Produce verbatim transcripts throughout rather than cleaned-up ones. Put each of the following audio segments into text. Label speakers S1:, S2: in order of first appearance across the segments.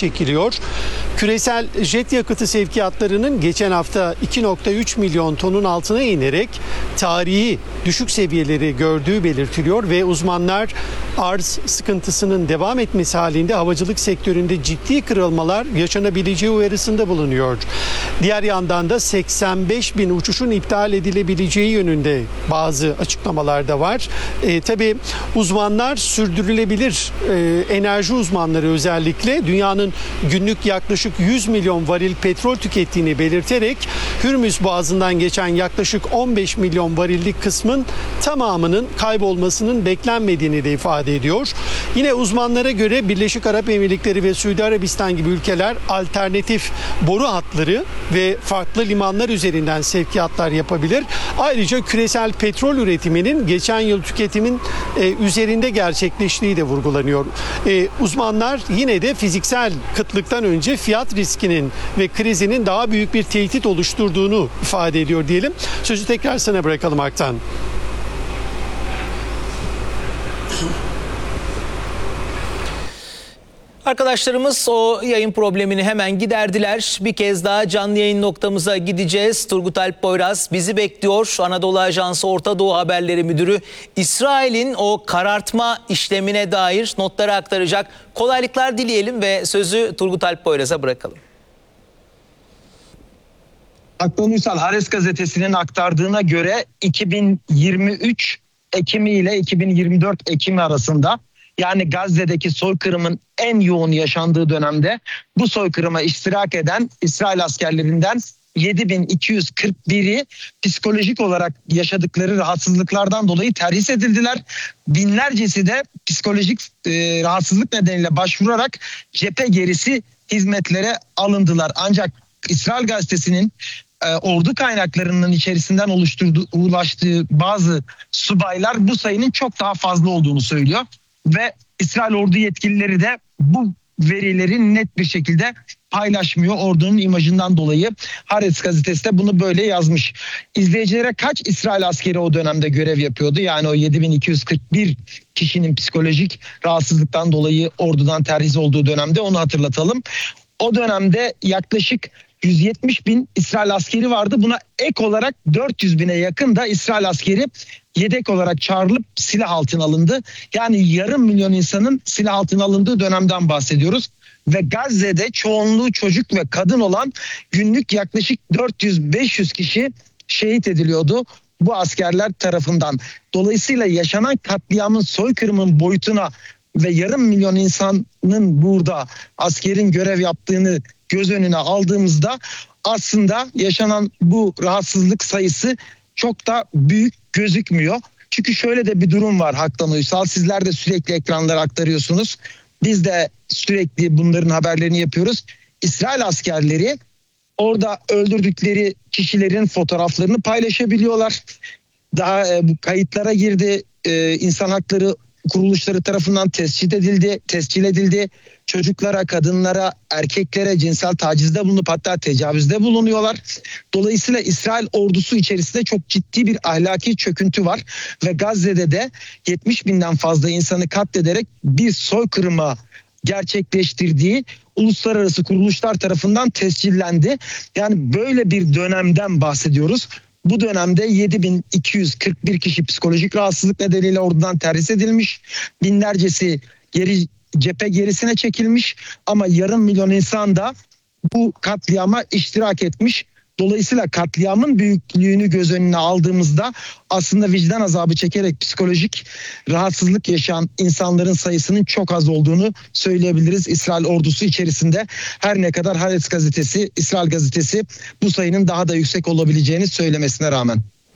S1: çekiliyor. Küresel jet yakıtı sevkiyatlarının geçen hafta iki nokta üç milyon tonun altına inerek tarihi düşük seviyeleri gördüğü belirtiliyor ve uzmanlar arz sıkıntısının devam etmesi halinde havacılık sektöründe ciddi kırılmalar yaşanabileceği uyarısında bulunuyor. Diğer yandan da seksen beş bin uçuşun iptal edilebileceği yönünde bazı açıklamalar da var. E, tabii uzmanlar sürdürülebilir e, enerji uzmanları özellikle dünyanın günlük yaklaşık yüz milyon varil petrol tükettiğini belirterek Hürmüz Boğazı'ndan geçen yaklaşık on beş milyon varillik kısmın tamamının kaybolmasının beklenmediğini de ifade ediyor. Yine uzmanlara göre Birleşik Arap Emirlikleri ve Suudi Arabistan gibi ülkeler alternatif boru hatları ve farklı limanlar üzerinden sevkiyatlar yapabilir. Ayrıca küresel petrol üretiminin geçen yıl tüketimin e, üzerinde gerçekleştiği de vurgulanıyor. E, uzmanlar yine de fiziksel kıtlıktan önce fiyat riskinin ve krizinin daha büyük bir tehdit oluşturduğunu ifade ediyor diyelim. Sözü tekrar sana bırakalım Aktan.
S2: Arkadaşlarımız o yayın problemini hemen giderdiler. Bir kez daha canlı yayın noktamıza gideceğiz. Turgut Alp Poyraz bizi bekliyor. Anadolu Ajansı Orta Doğu Haberleri Müdürü İsrail'in o karartma işlemine dair notları aktaracak. Kolaylıklar dileyelim ve sözü Turgut Alp Poyraz'a bırakalım.
S3: Aktan Uysal, Haaretz gazetesinin aktardığına göre iki bin yirmi üç Ekimi ile iki bin yirmi dört Ekimi arasında, yani Gazze'deki soykırımın en yoğun yaşandığı dönemde bu soykırıma iştirak eden İsrail askerlerinden yedi bin iki yüz kırk biri psikolojik olarak yaşadıkları rahatsızlıklardan dolayı terhis edildiler. Binlercesi de psikolojik e, rahatsızlık nedeniyle başvurarak cephe gerisi hizmetlere alındılar. Ancak İsrail gazetesinin e, ordu kaynaklarının içerisinden oluşturduğu, ulaştığı bazı subaylar bu sayının çok daha fazla olduğunu söylüyor. Ve İsrail ordu yetkilileri de bu verileri net bir şekilde paylaşmıyor ordunun imajından dolayı. Haaretz gazetesi de bunu böyle yazmış. İzleyicilere kaç İsrail askeri o dönemde görev yapıyordu? Yani o yedi bin iki yüz kırk bir kişinin psikolojik rahatsızlıktan dolayı ordudan terhis olduğu dönemde, onu hatırlatalım. O dönemde yaklaşık yüz yetmiş bin İsrail askeri vardı. Buna ek olarak dört yüz bine yakın da İsrail askeri yedek olarak çağrılıp silah altına alındı. Yani yarım milyon insanın silah altına alındığı dönemden bahsediyoruz. Ve Gazze'de çoğunluğu çocuk ve kadın olan günlük yaklaşık dört yüz beş yüz kişi şehit ediliyordu bu askerler tarafından. Dolayısıyla yaşanan katliamın, soykırımın boyutuna ve yarım milyon insanın burada askerin görev yaptığını göz önüne aldığımızda aslında yaşanan bu rahatsızlık sayısı çok da büyük gözükmüyor. Çünkü şöyle de bir durum var Haktan Uysal. Sizler de sürekli ekranlara aktarıyorsunuz. Biz de sürekli bunların haberlerini yapıyoruz. İsrail askerleri orada öldürdükleri kişilerin fotoğraflarını paylaşabiliyorlar. Daha e, bu kayıtlara girdi. E, insan hakları kuruluşları tarafından tescil edildi, tescil edildi. Çocuklara, kadınlara, erkeklere cinsel tacizde bulunup hatta tecavüzde bulunuyorlar. Dolayısıyla İsrail ordusu içerisinde çok ciddi bir ahlaki çöküntü var. Ve Gazze'de de yetmiş binden fazla insanı katlederek bir soykırıma gerçekleştirdiği uluslararası kuruluşlar tarafından tescillendi. Yani böyle bir dönemden bahsediyoruz. Bu dönemde yedi bin iki yüz kırk bir kişi psikolojik rahatsızlık nedeniyle ordudan terhis edilmiş. Binlercesi geri, cephe gerisine çekilmiş ama yarım milyon insan da bu katliama iştirak etmiş. Dolayısıyla katliamın büyüklüğünü göz önüne aldığımızda aslında vicdan azabı çekerek psikolojik rahatsızlık yaşayan insanların sayısının çok az olduğunu söyleyebiliriz İsrail ordusu içerisinde. Her ne kadar Haaretz gazetesi, İsrail gazetesi bu sayının daha da yüksek olabileceğini söylemesine rağmen.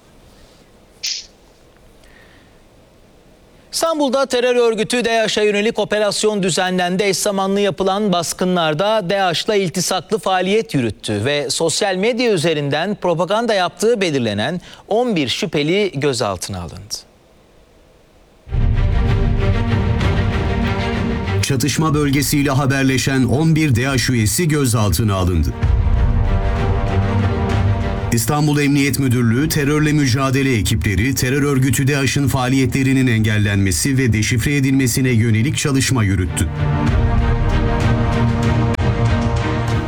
S2: İstanbul'da terör örgütü DAEŞ'e yönelik operasyon düzenlendi. Eş zamanlı yapılan baskınlarda DAEŞ'la iltisaklı faaliyet yürüttü ve sosyal medya üzerinden propaganda yaptığı belirlenen on bir şüpheli gözaltına alındı.
S4: Çatışma bölgesiyle haberleşen on bir DAEŞ üyesi gözaltına alındı. İstanbul Emniyet Müdürlüğü terörle mücadele ekipleri terör örgütü DAEŞ'in faaliyetlerinin engellenmesi ve deşifre edilmesine yönelik çalışma yürüttü.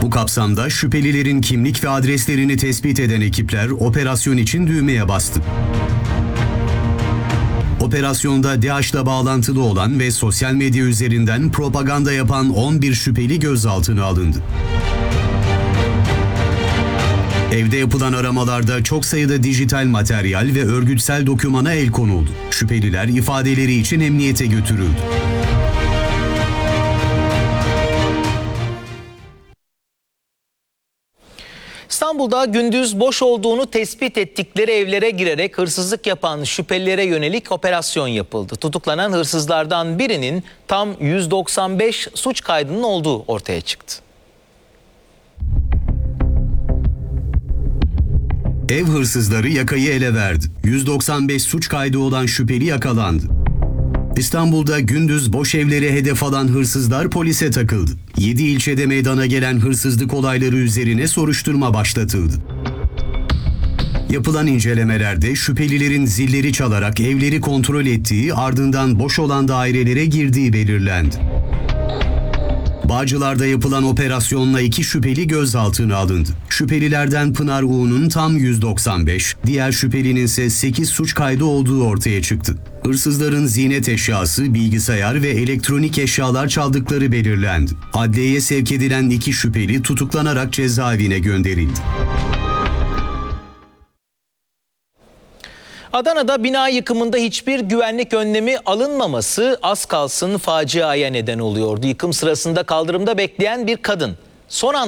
S4: Bu kapsamda şüphelilerin kimlik ve adreslerini tespit eden ekipler operasyon için düğmeye bastı. Operasyonda DAEŞ'la bağlantılı olan ve sosyal medya üzerinden propaganda yapan on bir şüpheli gözaltına alındı. Evde yapılan aramalarda çok sayıda dijital materyal ve örgütsel dokümana el konuldu. Şüpheliler ifadeleri için emniyete götürüldü.
S2: İstanbul'da gündüz boş olduğunu tespit ettikleri evlere girerek hırsızlık yapan şüphelilere yönelik operasyon yapıldı. Tutuklanan hırsızlardan birinin tam yüz doksan beş suç kaydının olduğu ortaya çıktı.
S4: Ev hırsızları yakayı ele verdi. yüz doksan beş suç kaydı olan şüpheli yakalandı. İstanbul'da gündüz boş evlere hedef alan hırsızlar polise takıldı. yedi ilçede meydana gelen hırsızlık olayları üzerine soruşturma başlatıldı. Yapılan incelemelerde şüphelilerin zilleri çalarak evleri kontrol ettiği, ardından boş olan dairelere girdiği belirlendi. Bağcılar'da yapılan operasyonla iki şüpheli gözaltına alındı. Şüphelilerden Pınar U'nun tam yüz doksan beş, diğer şüphelinin ise sekiz suç kaydı olduğu ortaya çıktı. Hırsızların ziynet eşyası, bilgisayar ve elektronik eşyalar çaldıkları belirlendi. Adliyeye sevk edilen iki şüpheli tutuklanarak cezaevine gönderildi.
S2: Adana'da bina yıkımında hiçbir güvenlik önlemi alınmaması az kalsın faciaya neden oluyordu. Yıkım sırasında kaldırımda bekleyen bir kadın son anda